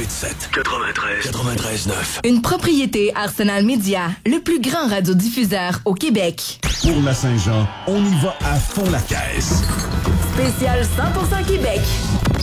93.9. Une propriété Arsenal Media, le plus grand radiodiffuseur au Québec. Pour la Saint-Jean, on y va à fond la caisse. Spécial 100% Québec.